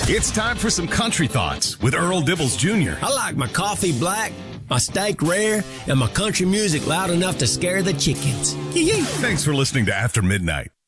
It's time for some country thoughts with Earl Dibbles Jr. I like my coffee black, my steak rare, and my country music loud enough to scare the chickens. Thanks for listening to After Midnight.